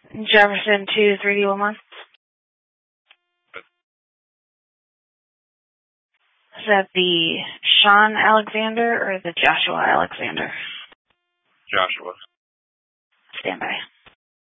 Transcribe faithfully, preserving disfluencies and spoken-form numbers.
Jefferson two three D one one. Is that the Sean Alexander or the Joshua Alexander? Joshua. Stand by.